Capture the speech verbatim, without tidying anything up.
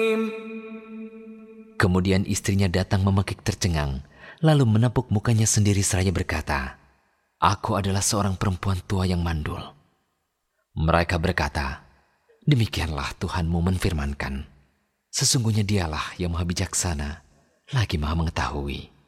Kemudian istrinya datang memekik tercengang, lalu menepuk mukanya sendiri seraya berkata, "Aku adalah seorang perempuan tua yang mandul." Mereka berkata, "Demikianlah Tuhanmu menfirmankan, sesungguhnya Dialah yang maha bijaksana, lagi maha mengetahui."